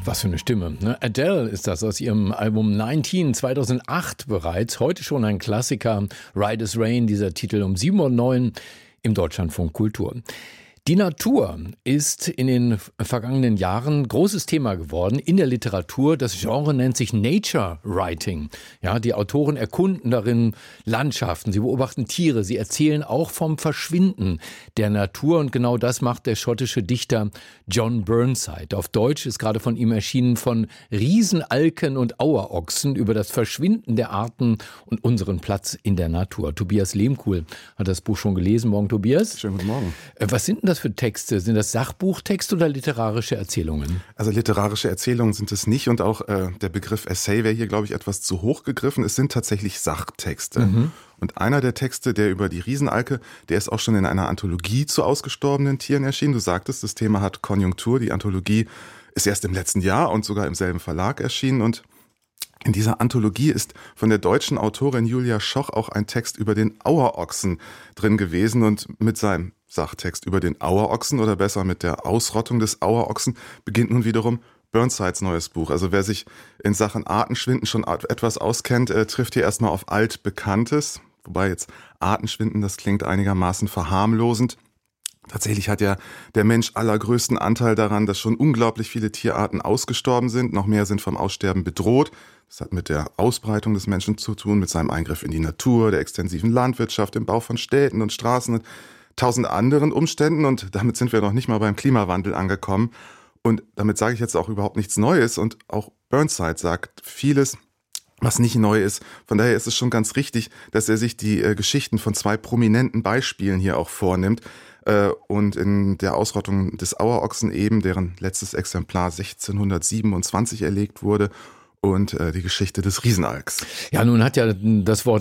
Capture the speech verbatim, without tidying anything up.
Was für eine Stimme, ne? Adele ist das aus ihrem Album neunzehn, zweitausendacht bereits. Heute schon ein Klassiker. Ride is Rain, dieser Titel um sieben Uhr neun im Deutschlandfunk Kultur. Die Natur ist in den vergangenen Jahren großes Thema geworden in der Literatur. Das Genre nennt sich Nature Writing. Ja, die Autoren erkunden darin Landschaften, sie beobachten Tiere, sie erzählen auch vom Verschwinden der Natur. Und genau das macht der schottische Dichter John Burnside. Auf Deutsch ist gerade von ihm erschienen von Riesenalken und Auerochsen über das Verschwinden der Arten und unseren Platz in der Natur. Tobias Lehmkuhl hat das Buch schon gelesen. Morgen, Tobias. Schönen guten Morgen. Was sind denn das für Texte? Sind das Sachbuchtexte oder literarische Erzählungen? Also literarische Erzählungen sind es nicht und auch äh, der Begriff Essay wäre hier, glaube ich, etwas zu hoch gegriffen. Es sind tatsächlich Sachtexte. Mhm. Und einer der Texte, der über die Riesenalke, der ist auch schon in einer Anthologie zu ausgestorbenen Tieren erschienen. Du sagtest, das Thema hat Konjunktur. Die Anthologie ist erst im letzten Jahr und sogar im selben Verlag erschienen. Und in dieser Anthologie ist von der deutschen Autorin Julia Schoch auch ein Text über den Auerochsen drin gewesen. Und mit seinem Sachtext über den Auerochsen oder besser mit der Ausrottung des Auerochsen beginnt nun wiederum Burnsides neues Buch. Also wer sich in Sachen Artenschwinden schon etwas auskennt, äh, trifft hier erstmal auf Altbekanntes. Wobei jetzt Artenschwinden, das klingt einigermaßen verharmlosend. Tatsächlich hat ja der Mensch allergrößten Anteil daran, dass schon unglaublich viele Tierarten ausgestorben sind. Noch mehr sind vom Aussterben bedroht. Das hat mit der Ausbreitung des Menschen zu tun, mit seinem Eingriff in die Natur, der extensiven Landwirtschaft, dem Bau von Städten und Straßen und tausend anderen Umständen. Und damit sind wir noch nicht mal beim Klimawandel angekommen. Und damit sage ich jetzt auch überhaupt nichts Neues. Und auch Burnside sagt vieles, was nicht neu ist. Von daher ist es schon ganz richtig, dass er sich die äh, Geschichten von zwei prominenten Beispielen hier auch vornimmt. Äh, und in der Ausrottung des Auerochsen eben, deren letztes Exemplar sechzehnhundertsiebenundzwanzig erlegt wurde, und äh, die Geschichte des Riesenalks. Ja, nun hat ja das Wort